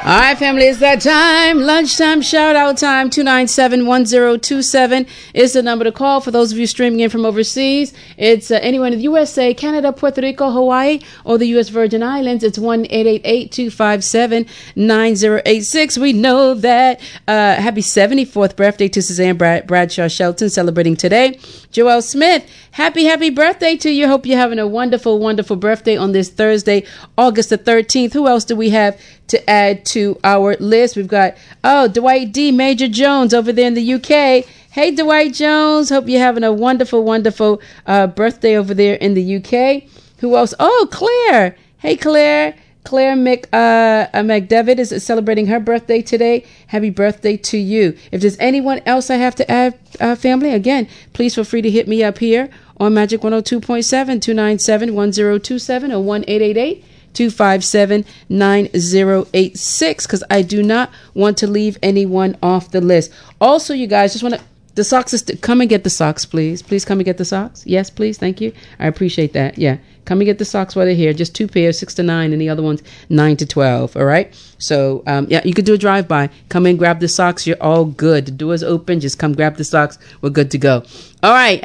All right, family, it's that time. Lunchtime shout out time. 297-1027 is the number to call for those of you streaming in from overseas. It's anyone in the USA, Canada, Puerto Rico, Hawaii, or the U.S. Virgin Islands. It's 1-888-257-9086. We know that. Happy 74th birthday to Suzanne Bradshaw Shelton, celebrating today. Joelle Smith, happy birthday to you. Hope you're having a wonderful birthday on this Thursday, August the 13th. Who else do we have to add to our list? We've got, Dwight D. Major Jones over there in the UK. Hey, Dwight Jones. Hope you're having a wonderful birthday over there in the UK. Who else? Oh, Claire. Hey, Claire. Claire McDevitt is celebrating her birthday today. Happy birthday to you. If there's anyone else I have to add, family, again, please feel free to hit me up here on Magic 102.7, 297-1027 or 1-888-257-9086, because I do not want to leave anyone off the list. Also, you guys, just want to, the socks, come and get the socks, please. Please come and get the socks. Yes, please. Thank you. I appreciate that. Yeah. Come and get the socks while they're here. Just 2 pairs, 6 to 9, and the other one's 9 to 12. All right. So, you could do a drive-by. Come in, grab the socks. You're all good. The door's open. Just come grab the socks. We're good to go. All right.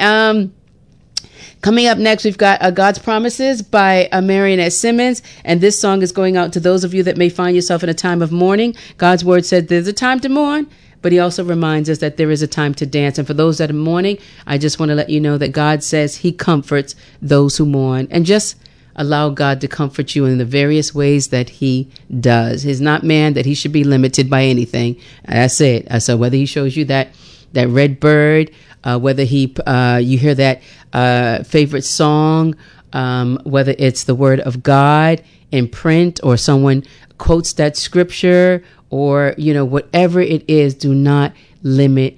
Coming up next, we've got God's Promises by Marionette Simmons. And this song is going out to those of you that may find yourself in a time of mourning. God's word said there's a time to mourn, but he also reminds us that there is a time to dance. And for those that are mourning, I just want to let you know that God says he comforts those who mourn. And just allow God to comfort you in the various ways that he does. He's not man that he should be limited by anything. That's it. So whether he shows you that red bird, whether you hear that favorite song, whether it's the word of God in print or someone quotes that scripture, or, whatever it is, do not limit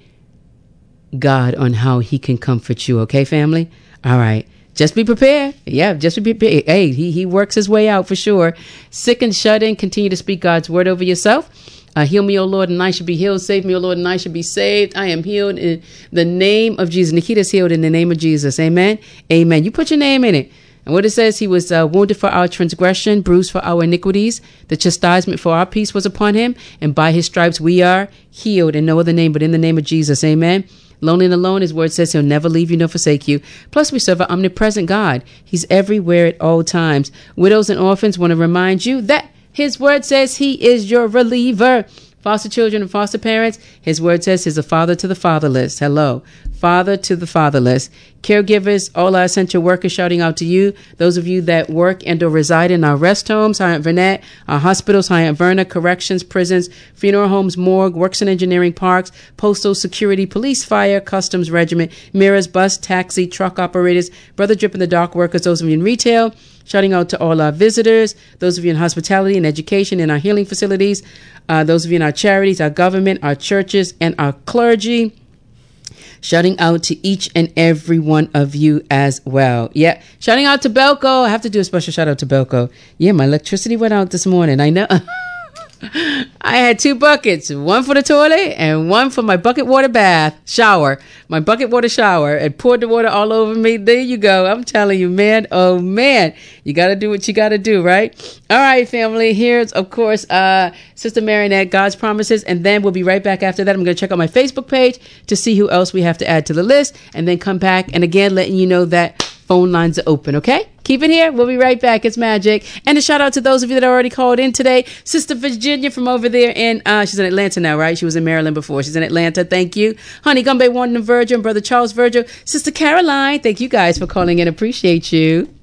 God on how he can comfort you. Okay, family? All right. Just be prepared. Yeah, just be prepared. Hey, he works his way out for sure. Sick and shut in, continue to speak God's word over yourself. Heal me, O Lord, and I should be healed. Save me, O Lord, and I should be saved. I am healed in the name of Jesus. Nikita's healed in the name of Jesus. Amen. Amen. You put your name in it. And what it says, he was wounded for our transgression, bruised for our iniquities. The chastisement for our peace was upon him. And by his stripes we are healed, in no other name but in the name of Jesus. Amen. Lonely and alone, his word says he'll never leave you nor forsake you. Plus, we serve an omnipresent God. He's everywhere at all times. Widows and orphans want to remind you that his word says he is your reliever. Foster children and foster parents, his word says he's a father to the fatherless. Hello. Father to the fatherless. Caregivers, all our essential workers, shouting out to you. Those of you that work and or reside in our rest homes, High Aunt Vernette, our hospitals, High Aunt Verna, corrections, prisons, funeral homes, morgue, works and engineering parks, postal security, police, fire, customs, regiment, mirrors, bus, taxi, truck operators, Brother Drip and the dock workers, those of you in retail, shouting out to all our visitors, those of you in hospitality and education in our healing facilities, those of you in our charities, our government, our churches, and our clergy. Shouting out to each and every one of you as well. Yeah. Shouting out to Belco. I have to do a special shout out to Belco. Yeah, my electricity went out this morning. I know. I had 2 buckets, one for the toilet and one for my bucket water shower, my bucket water shower, and poured the water all over me. There you go. I'm telling you, man. Oh, man. You got to do what you got to do, right? All right, family. Here's, of course, Sister Marionette, God's Promises. And then we'll be right back after that. I'm going to check out my Facebook page to see who else we have to add to the list, and then come back. And again, letting you know that phone lines are open, okay? Keep it here. We'll be right back. It's Magic. And a shout out to those of you that already called in today. Sister Virginia from over there in, she's in Atlanta now, right? She was in Maryland before. She's in Atlanta. Thank you. Honey Gumbe, Wanda Virgil, Brother Charles Virgil. Sister Caroline, thank you guys for calling in. Appreciate you.